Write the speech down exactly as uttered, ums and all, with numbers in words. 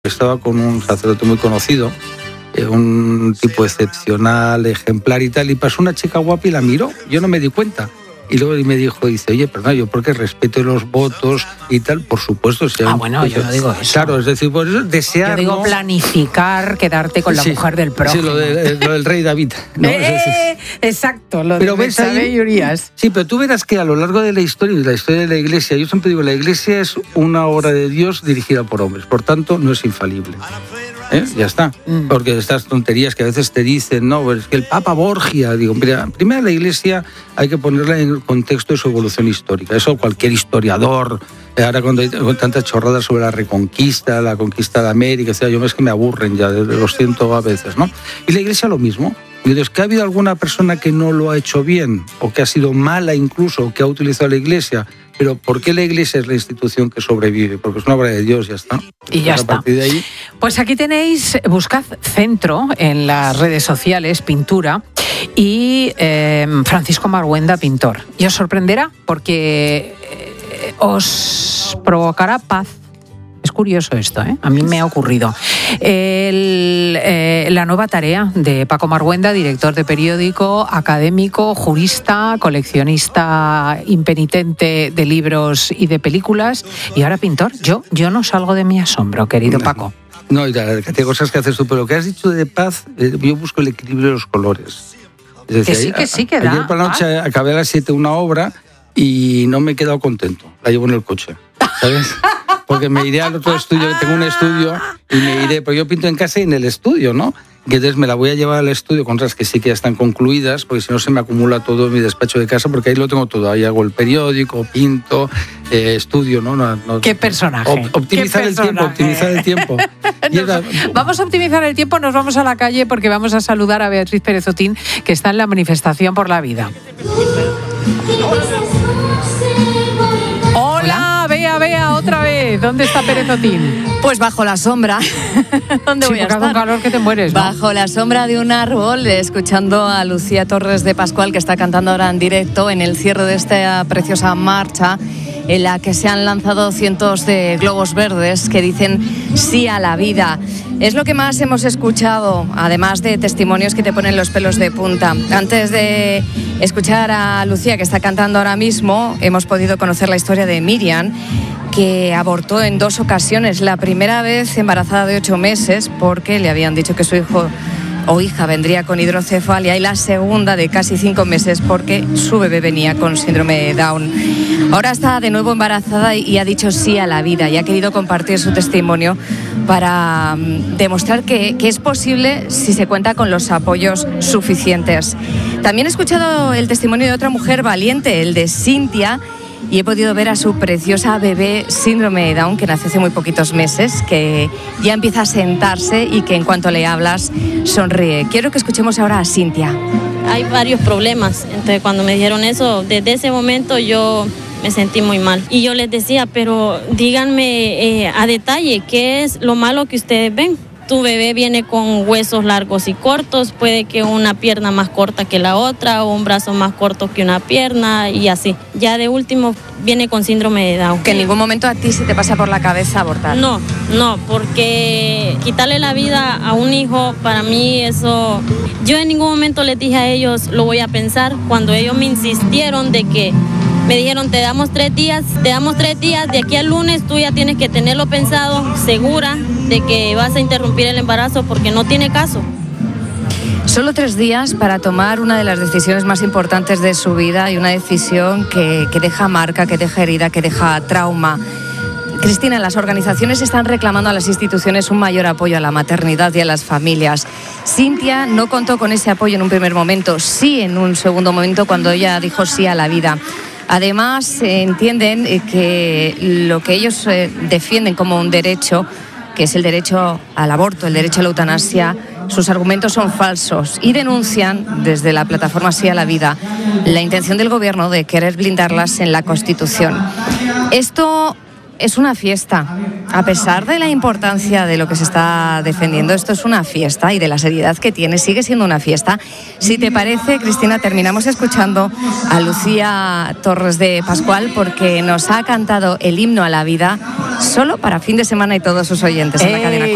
Estaba con un sacerdote muy conocido, eh, un tipo excepcional, ejemplar y tal, y pasó una chica guapa y la miró, yo no me di cuenta. Y luego me dijo, dice, oye, perdón, yo porque respeto los votos y tal, por supuesto. Si ah, bueno, yo no digo eso. Claro, es decir, por eso desear... Yo digo ¿no? planificar, quedarte con la sí, mujer del prójimo. Sí, lo, de, lo del rey David. ¿no? Eh, eh, exacto, lo pero de Betsabé y Urías. Sí, pero tú verás que a lo largo de la historia, de la historia de la Iglesia, yo siempre digo, la Iglesia es una obra de Dios dirigida por hombres, por tanto, no es infalible. ¿Eh? Ya está. Mm. Porque estas tonterías que a veces te dicen, no, es que el Papa Borgia, digo, mira, primero la Iglesia hay que ponerla en el contexto de su evolución histórica. Eso cualquier historiador, ahora cuando hay tantas chorradas sobre la Reconquista, la conquista de América, o sea, yo es que me aburren ya, lo siento a veces, ¿no? Y la Iglesia lo mismo. Y es que ha habido alguna persona que no lo ha hecho bien, o que ha sido mala incluso, o que ha utilizado la Iglesia. Pero ¿por qué la Iglesia es la institución que sobrevive? Porque es una obra de Dios, ya está. Y ya a está. Partir de ahí... Pues aquí tenéis, buscad Centro en las redes sociales, pintura, y eh, Francisco Marhuenda, pintor. Y os sorprenderá porque eh, os provocará paz. Es curioso esto, ¿eh? A mí me ha ocurrido. El, eh, la nueva tarea de Paco Marhuenda, director de periódico, académico, jurista, coleccionista impenitente de libros y de películas, y ahora pintor. Yo, yo no salgo de mi asombro, querido Paco. No, y la cantidad de cosas que haces tú, pero lo que has dicho de paz, eh, yo busco el equilibrio de los colores. Es decir, que sí, que sí, que da. Ayer por la noche ¿Ah? acabé a las siete una obra y no me he quedado contento. La llevo en el coche, ¿sabes? Porque me iré al otro estudio, que tengo un estudio, y me iré, porque yo pinto en casa y en el estudio, ¿no? Y entonces me la voy a llevar al estudio con otras que sí que ya están concluidas, porque si no se me acumula todo en mi despacho de casa, porque ahí lo tengo todo. Ahí hago el periódico, pinto, eh, estudio, ¿no? no, no ¿Qué personaje? Op- optimizar ¿Qué el tiempo, optimizar el tiempo. nos, era... Vamos a optimizar el tiempo, nos vamos a la calle porque vamos a saludar a Beatriz Pérez Otín, que está en la manifestación por la vida. Hola, Bea, Bea, otra vez. ¿Dónde está Pérez Otín? Pues bajo la sombra. ¿Dónde sí, voy a estar? estar? Un calor que te mueres, ¿no? Bajo la sombra de un árbol, escuchando a Lucía Torres de Pascual, que está cantando ahora en directo en el cierre de esta preciosa marcha, en la que se han lanzado cientos de globos verdes que dicen sí a la vida. Es lo que más hemos escuchado, además de testimonios que te ponen los pelos de punta. Antes de escuchar a Lucía, que está cantando ahora mismo, hemos podido conocer la historia de Miriam, que abortó en dos ocasiones. La primera vez embarazada de ocho meses, porque le habían dicho que su hijo o hija vendría con hidrocefalia, y la segunda de casi cinco meses porque su bebé venía con síndrome de Down. Ahora está de nuevo embarazada y ha dicho sí a la vida y ha querido compartir su testimonio para demostrar que, que es posible si se cuenta con los apoyos suficientes. También he escuchado el testimonio de otra mujer valiente, el de Cintia, y he podido ver a su preciosa bebé síndrome de Down, que nace hace muy poquitos meses, que ya empieza a sentarse y que en cuanto le hablas sonríe. Quiero que escuchemos ahora a Cintia. Hay varios problemas, entonces cuando me dijeron eso, desde ese momento yo me sentí muy mal. Y yo les decía, pero díganme eh, a detalle, ¿qué es lo malo que ustedes ven? Tu bebé viene con huesos largos y cortos, puede que una pierna más corta que la otra o un brazo más corto que una pierna y así. Ya de último viene con síndrome de Down. Que en ningún momento a ti se te pasa por la cabeza abortar. No, no, porque quitarle la vida a un hijo, para mí eso... Yo en ningún momento les dije a ellos, lo voy a pensar, cuando ellos me insistieron de que me dijeron, te damos tres días, te damos tres días, de aquí al lunes tú ya tienes que tenerlo pensado, segura de que vas a interrumpir el embarazo porque no tiene caso. Solo tres días para tomar una de las decisiones más importantes de su vida y una decisión que, que deja marca, que deja herida, que deja trauma. Cristina, las organizaciones están reclamando a las instituciones un mayor apoyo a la maternidad y a las familias. Cintia no contó con ese apoyo en un primer momento, sí en un segundo momento cuando ella dijo sí a la vida. Además, eh, entienden eh, que lo que ellos eh, defienden como un derecho, que es el derecho al aborto, el derecho a la eutanasia, sus argumentos son falsos y denuncian desde la plataforma Sí a la Vida la intención del gobierno de querer blindarlas en la Constitución. Esto es una fiesta. A pesar de la importancia de lo que se está defendiendo, esto es una fiesta y de la seriedad que tiene, sigue siendo una fiesta. Si te parece, Cristina, terminamos escuchando a Lucía Torres de Pascual porque nos ha cantado el himno a la vida solo para fin de semana y todos sus oyentes en la cadena.